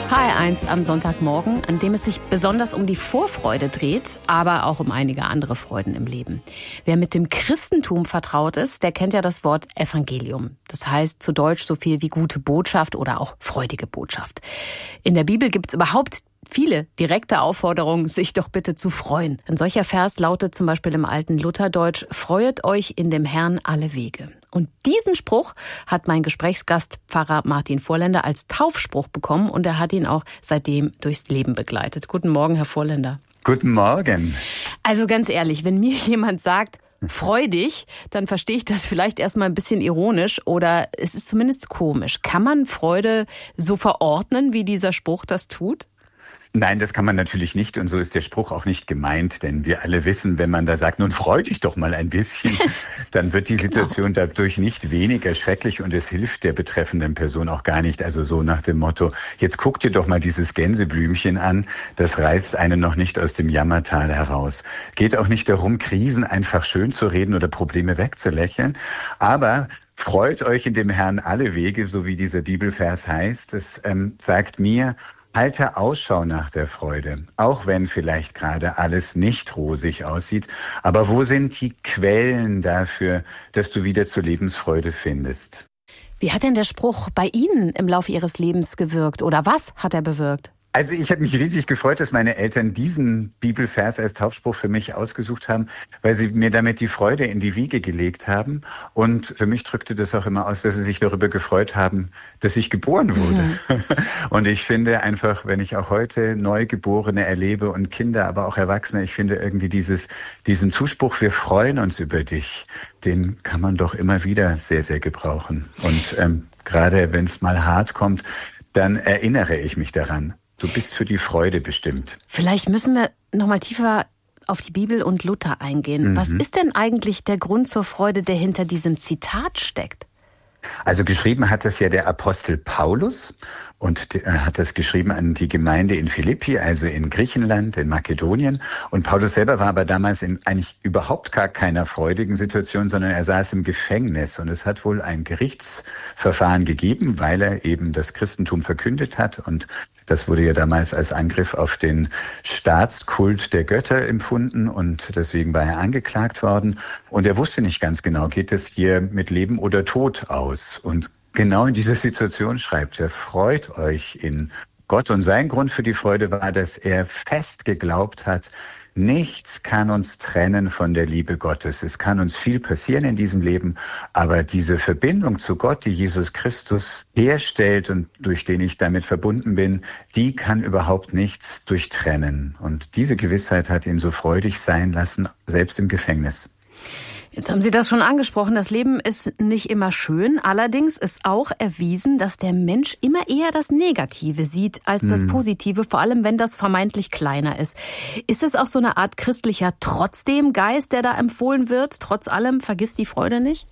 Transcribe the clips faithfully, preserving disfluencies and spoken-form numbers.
H R eins am Sonntagmorgen, an dem es sich besonders um die Vorfreude dreht, aber auch um einige andere Freuden im Leben. Wer mit dem Christentum vertraut ist, der kennt ja das Wort Evangelium. Das heißt zu Deutsch so viel wie gute Botschaft oder auch freudige Botschaft. In der Bibel gibt es überhaupt viele direkte Aufforderungen, sich doch bitte zu freuen. Ein solcher Vers lautet zum Beispiel im alten Lutherdeutsch: Freuet euch in dem Herrn alle Wege. Und diesen Spruch hat mein Gesprächsgast Pfarrer Martin Vorländer als Taufspruch bekommen und er hat ihn auch seitdem durchs Leben begleitet. Guten Morgen, Herr Vorländer. Guten Morgen. Also ganz ehrlich, wenn mir jemand sagt, freu dich, dann verstehe ich das vielleicht erstmal ein bisschen ironisch oder es ist zumindest komisch. Kann man Freude so verordnen, wie dieser Spruch das tut? Nein, das kann man natürlich nicht und so ist der Spruch auch nicht gemeint, denn wir alle wissen, wenn man da sagt, nun freu dich doch mal ein bisschen, dann wird die Situation genau. dadurch nicht weniger schrecklich und es hilft der betreffenden Person auch gar nicht. Also so nach dem Motto, jetzt guck dir doch mal dieses Gänseblümchen an, das reißt einen noch nicht aus dem Jammertal heraus. Geht auch nicht darum, Krisen einfach schön zu reden oder Probleme wegzulächeln, aber freut euch in dem Herrn alle Wege, so wie dieser Bibelvers heißt. Das ähm, sagt mir, halte Ausschau nach der Freude, auch wenn vielleicht gerade alles nicht rosig aussieht. Aber wo sind die Quellen dafür, dass du wieder zur Lebensfreude findest? Wie hat denn der Spruch bei Ihnen im Laufe Ihres Lebens gewirkt oder was hat er bewirkt? Also ich habe mich riesig gefreut, dass meine Eltern diesen Bibelvers als Taufspruch für mich ausgesucht haben, weil sie mir damit die Freude in die Wiege gelegt haben. Und für mich drückte das auch immer aus, dass sie sich darüber gefreut haben, dass ich geboren wurde. Mhm. Und ich finde einfach, wenn ich auch heute Neugeborene erlebe und Kinder, aber auch Erwachsene, ich finde irgendwie dieses, diesen Zuspruch, wir freuen uns über dich, den kann man doch immer wieder sehr, sehr gebrauchen. Und ähm, gerade wenn es mal hart kommt, dann erinnere ich mich daran. Du bist für die Freude bestimmt. Vielleicht müssen wir noch mal tiefer auf die Bibel und Luther eingehen. Mhm. Was ist denn eigentlich der Grund zur Freude, der hinter diesem Zitat steckt? Also geschrieben hat das ja der Apostel Paulus und er hat das geschrieben an die Gemeinde in Philippi, also in Griechenland, in Makedonien. Und Paulus selber war aber damals in eigentlich überhaupt gar keiner freudigen Situation, sondern er saß im Gefängnis. Und es hat wohl ein Gerichtsverfahren gegeben, weil er eben das Christentum verkündet hat. Und das wurde ja damals als Angriff auf den Staatskult der Götter empfunden und deswegen war er angeklagt worden. Und er wusste nicht ganz genau, geht es hier mit Leben oder Tod aus? Und genau in dieser Situation schreibt er, freut euch in Gott. Und sein Grund für die Freude war, dass er fest geglaubt hat, nichts kann uns trennen von der Liebe Gottes. Es kann uns viel passieren in diesem Leben, aber diese Verbindung zu Gott, die Jesus Christus herstellt und durch den ich damit verbunden bin, die kann überhaupt nichts durchtrennen. Und diese Gewissheit hat ihn so freudig sein lassen, selbst im Gefängnis. Jetzt haben Sie das schon angesprochen, das Leben ist nicht immer schön. Allerdings ist auch erwiesen, dass der Mensch immer eher das Negative sieht als das Positive, vor allem wenn das vermeintlich kleiner ist. Ist es auch so eine Art christlicher Trotzdem-Geist, der da empfohlen wird? Trotz allem, vergiss die Freude nicht?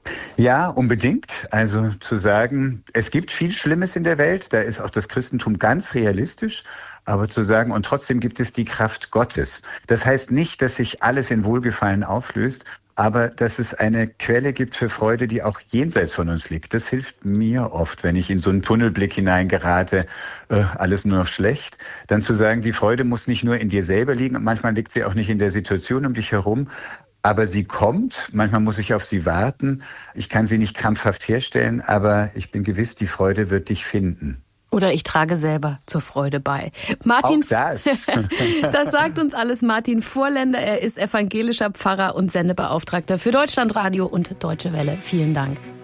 Ja, unbedingt. Also zu sagen, es gibt viel Schlimmes in der Welt, da ist auch das Christentum ganz realistisch, aber zu sagen, und trotzdem gibt es die Kraft Gottes. Das heißt nicht, dass sich alles in Wohlgefallen auflöst, aber dass es eine Quelle gibt für Freude, die auch jenseits von uns liegt. Das hilft mir oft, wenn ich in so einen Tunnelblick hineingerate, äh, alles nur noch schlecht, dann zu sagen, die Freude muss nicht nur in dir selber liegen und manchmal liegt sie auch nicht in der Situation um dich herum, aber sie kommt, manchmal muss ich auf sie warten. Ich kann sie nicht krampfhaft herstellen, aber ich bin gewiss, die Freude wird dich finden. Oder ich trage selber zur Freude bei. Martin, auch das. Das sagt uns alles Martin Vorländer. Er ist evangelischer Pfarrer und Sendebeauftragter für Deutschlandradio und Deutsche Welle. Vielen Dank.